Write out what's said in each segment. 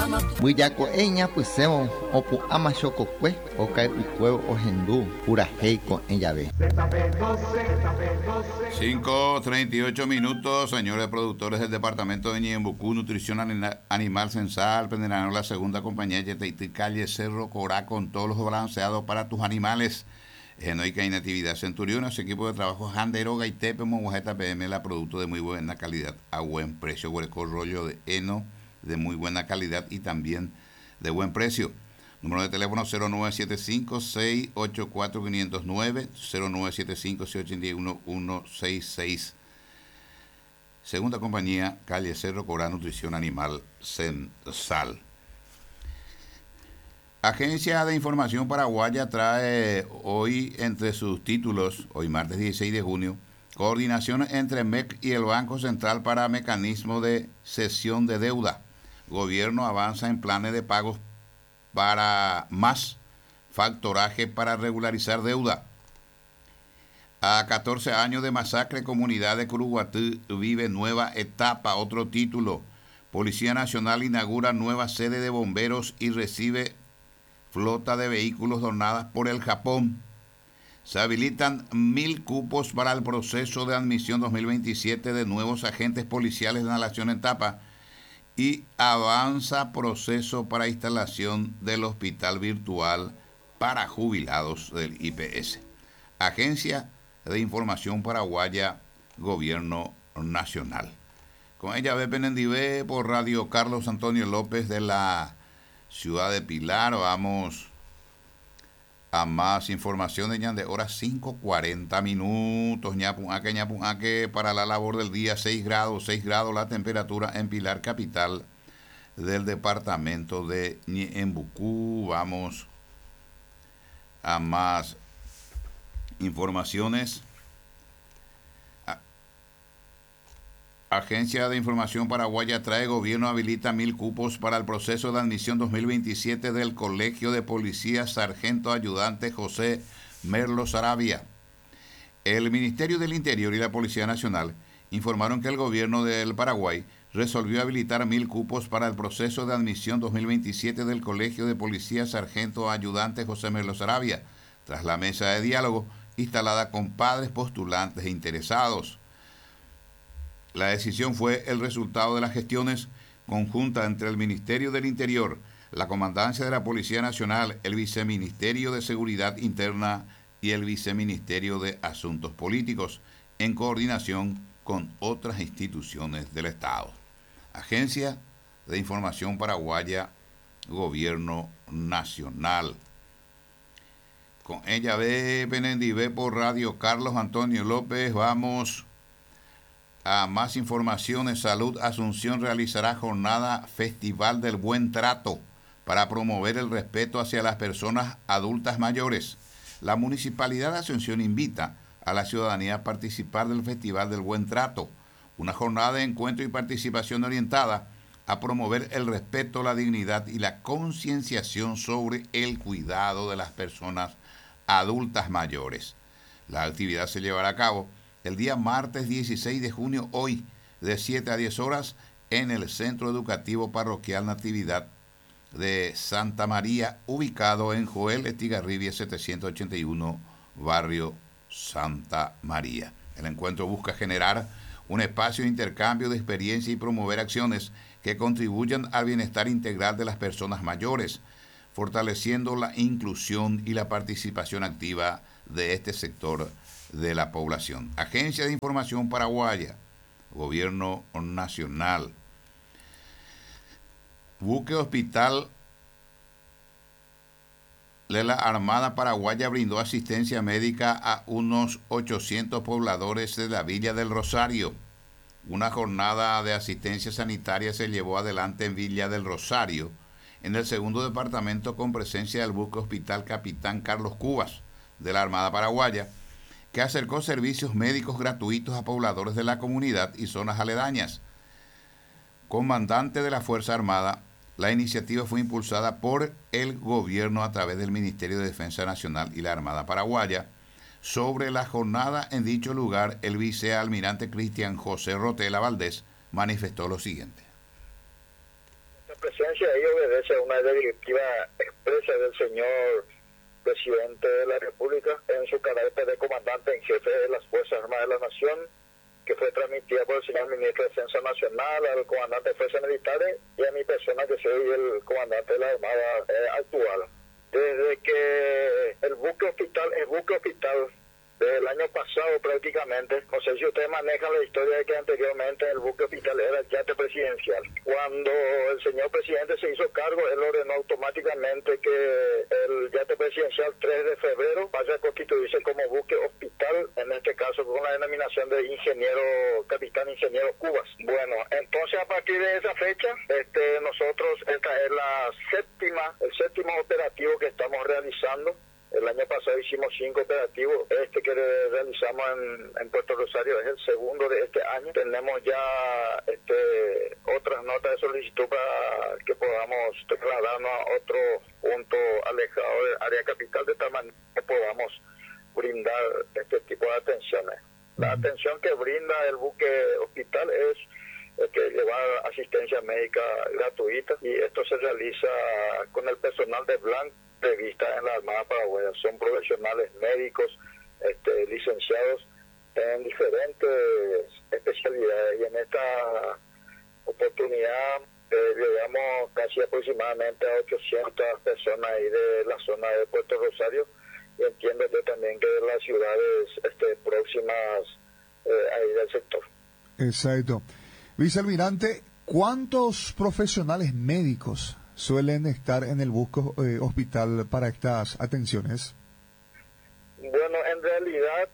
Buyaco eña pues semo opu ama chococue o cae ucuevo o gendú pura heico en llave. 5:38 minutos, señores productores del departamento de Ñembucú, Nutrición Animal Censal, prenderán la segunda compañía de calle Cerro Corá con todos los balanceados para tus animales. Genoica y Natividad Centurión, su equipo de trabajo Janderoga y Tepe Monguajeta PM, la producto de muy buena calidad a buen precio, hueco rollo de heno de muy buena calidad y también de buen precio. Número de teléfono 0975-684-509, 0975-681-166. Segunda compañía, calle Cerro Corá, Nutrición Animal Censal. Agencia de Información Paraguaya trae hoy entre sus títulos, hoy martes 16 de junio, coordinación entre MEC y el Banco Central para mecanismo de cesión de deuda. Gobierno avanza en planes de pagos para más factoraje para regularizar deuda. A 14 años de masacre, comunidad de Curuguatú vive nueva etapa, otro título. Policía Nacional inaugura nueva sede de bomberos y recibe flota de vehículos donadas por el Japón. Se habilitan 1.000 cupos para el proceso de admisión 2027 de nuevos agentes policiales de la nación en etapa y avanza proceso para instalación del hospital virtual para jubilados del IPS. Agencia de Información Paraguaya, Gobierno Nacional. Con ella ve Penendivé por Radio Carlos Antonio López de la ciudad de Pilar. Vamos a más información de Ñande, horas 5:40 minutos. Ñapuaque para la labor del día, 6 grados la temperatura en Pilar, capital del departamento de Ñembucú. Vamos a más informaciones. Agencia de Información Paraguaya trae gobierno habilita 1.000 cupos para el proceso de admisión 2027 del Colegio de Policía Sargento Ayudante José Merlo Saravia. El Ministerio del Interior y la Policía Nacional informaron que el gobierno del Paraguay resolvió habilitar 1.000 cupos para el proceso de admisión 2027 del Colegio de Policía Sargento Ayudante José Merlo Saravia, tras la mesa de diálogo instalada con padres, postulantes e interesados. La decisión fue el resultado de las gestiones conjuntas entre el Ministerio del Interior, la Comandancia de la Policía Nacional, el Viceministerio de Seguridad Interna y el Viceministerio de Asuntos Políticos, en coordinación con otras instituciones del Estado. Agencia de Información Paraguaya, Gobierno Nacional. Con ella ve Penendivé por Radio Carlos Antonio López. Vamos a más informaciones. Salud Asunción realizará jornada Festival del Buen Trato para promover el respeto hacia las personas adultas mayores. La Municipalidad de Asunción invita a la ciudadanía a participar del Festival del Buen Trato, una jornada de encuentro y participación orientada a promover el respeto, la dignidad y la concienciación sobre el cuidado de las personas adultas mayores. La actividad se llevará a cabo el día martes 16 de junio, hoy, de 7 a 10 horas, en el Centro Educativo Parroquial Natividad de Santa María, ubicado en Joel Estigarribia 781, barrio Santa María. El encuentro busca generar un espacio de intercambio de experiencia y promover acciones que contribuyan al bienestar integral de las personas mayores, fortaleciendo la inclusión y la participación activa de este sector de la población. Agencia de Información Paraguaya, Gobierno Nacional. Buque hospital de la Armada Paraguaya brindó asistencia médica a unos 800 pobladores de la Villa del Rosario. Una jornada de asistencia sanitaria se llevó adelante en Villa del Rosario, en el segundo departamento, con presencia del buque hospital Capitán Carlos Cubas de la Armada Paraguaya, que acercó servicios médicos gratuitos a pobladores de la comunidad y zonas aledañas. Comandante de la Fuerza Armada, la iniciativa fue impulsada por el gobierno a través del Ministerio de Defensa Nacional y la Armada Paraguaya. Sobre la jornada en dicho lugar, el vicealmirante Cristian José Rotela Valdés manifestó lo siguiente. La presencia ahí obedece a una directiva expresa del señor presidente de la República en su carácter de comandante en jefe de las Fuerzas Armadas de la Nación, que fue transmitida por el señor ministro de Defensa Nacional, al comandante de Fuerzas Militares y a mi persona, que soy el comandante de la Armada actual. Desde que el buque hospital es buque hospital, desde el año pasado prácticamente, no sé si ustedes manejan la historia de que anteriormente el buque hospital era el yate presidencial. Cuando el señor presidente se hizo cargo, él ordenó automáticamente que el yate presidencial 3 de febrero vaya a constituirse como buque hospital, en este caso con la denominación de capitán ingeniero Cubas. Bueno, entonces a partir de esa fecha, nosotros, esta es el séptimo operativo que estamos realizando. El año pasado hicimos 5 operativos. Este que realizamos en Puerto Rosario es el segundo de este año. Tenemos ya otras notas de solicitud para que podamos trasladarnos a otro punto alejado del área capital, de tal manera que podamos brindar este tipo de atenciones. La atención que brinda el buque hospital es que llevar asistencia médica gratuita, y esto se realiza con el personal de blanco prevista en la Armada Paraguaya. Son profesionales médicos licenciados en diferentes especialidades, y en esta oportunidad llevamos casi aproximadamente a 800 personas ahí de la zona de Puerto Rosario, y entiendo yo también que de las ciudades próximas ahí del sector. Exacto. Vicealmirante, ¿cuántos profesionales médicos suelen estar en el buque hospital para estas atenciones? Bueno, en realidad,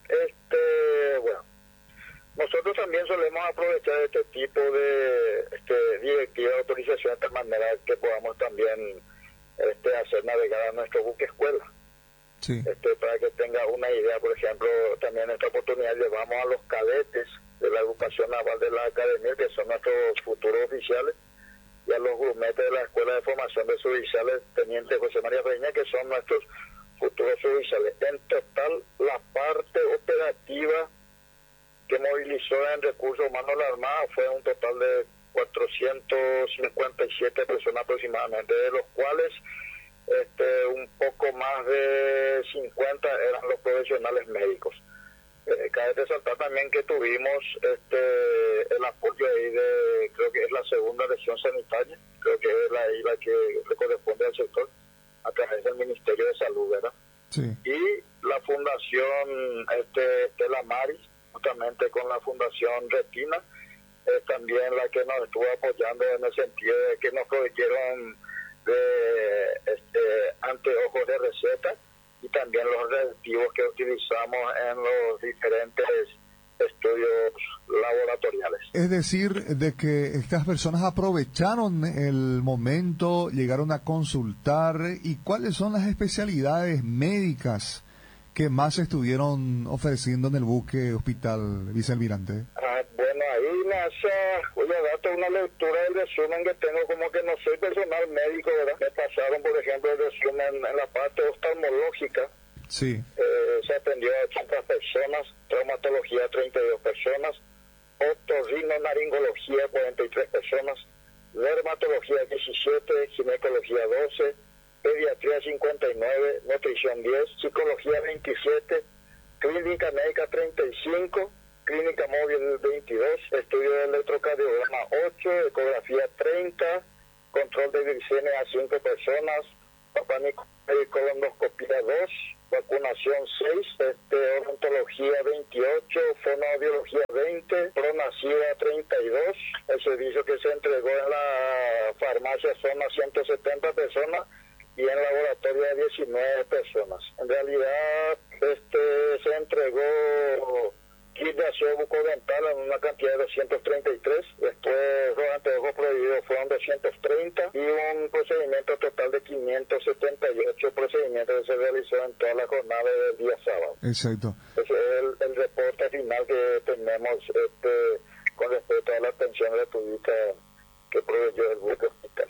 nosotros también solemos aprovechar este tipo de directiva de autorización de tal manera que podamos también hacer navegar a nuestro buque escuela. Sí. Para que tenga una idea, por ejemplo, también en esta oportunidad llevamos a los cadetes de la agrupación naval de la Academia, que son nuestros futuros oficiales, y a los grumetes de la Escuela de Formación de Suboficiales Teniente José María Peña, que son nuestros futuros suboficiales. En total, la parte operativa que movilizó en recursos humanos la Armada fue un total de 457 personas aproximadamente, de los cuales un poco más de 50 eran los profesionales médicos. Cabe resaltar también que tuvimos el apoyo ahí de, creo que es la segunda región sanitaria, creo que es la que le corresponde al sector, a través del Ministerio de Salud, ¿verdad? Sí. Y la Fundación Estela Maris, justamente con la Fundación Retina, es también la que nos estuvo apoyando en el sentido de que nos proveyeron de anteojos de receta, y también los reactivos que utilizamos en los diferentes estudios laboratoriales. Es decir, de que estas personas aprovecharon el momento, llegaron a consultar. ¿Y cuáles son las especialidades médicas que más estuvieron ofreciendo en el buque hospital, vicealmirante? Bueno, ahí me voy a darte una lectura del resumen que tengo, como que no soy personal médico, ¿verdad? Me pasaron, por ejemplo, el resumen en la parte oftalmológica. Sí. Se atendió a 80 personas, traumatología 32 personas, otorrinolaringología 43 personas, dermatología 17, ginecología 12, pediatría 59, nutrición 10, psicología 27, clínica médica 35, clínica móvil 22, estudio de electrocardiograma 8, ecografía 30, control de glicemia a 5 personas, colonoscopía 2, vacunación 6, odontología 28, fonoaudiología 20, pronacida 32. El servicio que se entregó en la farmacia son a 170 personas y en laboratorio a 19 personas. En realidad se entregó kit de aseo bucodental en una cantidad de 233, después los anteojos prohibidos fueron 230 y un procedimiento total de 578 procedimientos que se realizó en toda la jornada del día sábado. Exacto. Ese es el reporte final que tenemos con respecto a la atención gratuita que proveyó el buque hospital.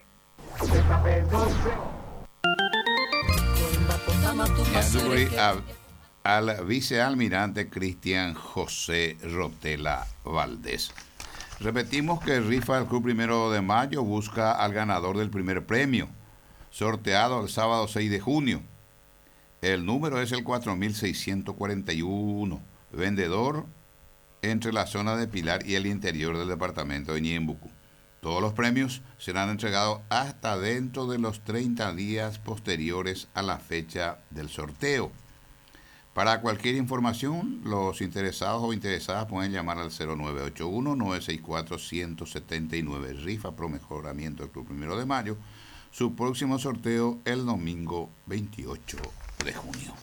Al vicealmirante Cristian José Rotela Valdés. Repetimos que rifa del Club 1 de Mayo busca al ganador del primer premio, sorteado el sábado 6 de junio. El número es el 4641, vendedor entre la zona de Pilar y el interior del departamento de Ñembucú. Todos los premios serán entregados hasta dentro de los 30 días posteriores a la fecha del sorteo. Para cualquier información, los interesados o interesadas pueden llamar al 0981-964-179. Rifa pro mejoramiento del Club 1 de Mayo. Su próximo sorteo el domingo 28 de junio.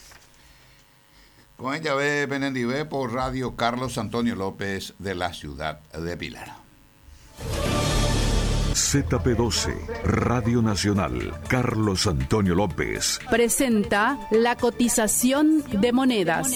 Con ella ve Benendibé por Radio Carlos Antonio López de la ciudad de Pilar. ZP12, Radio Nacional, Carlos Antonio López. Presenta la cotización de monedas.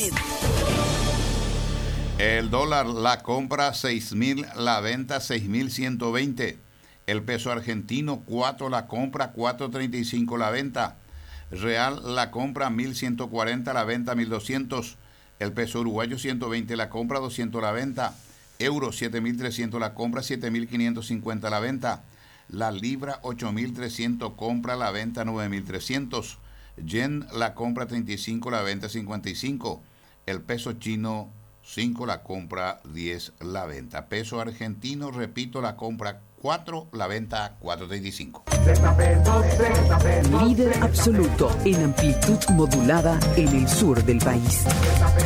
El dólar, la compra 6.000, la venta 6.120. El peso argentino 4, la compra 4.35, la venta. Real, la compra 1.140, la venta 1.200. El peso uruguayo 120, la compra 200, la venta. Euro 7.300, la compra 7.550, la venta. La libra 8.300, compra, la venta 9.300. Yen, la compra 35, la venta 55. El peso chino 5, la compra 10, la venta. Peso argentino, repito, la compra 4, la venta 4.35. Líder absoluto en amplitud modulada en el sur del país.